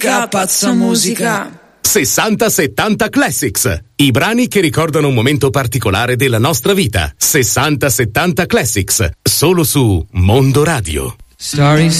Pazza musica. 60-70 Classics, i brani che ricordano un momento particolare della nostra vita. 60-70 Classics, solo su Mondo Radio. Starry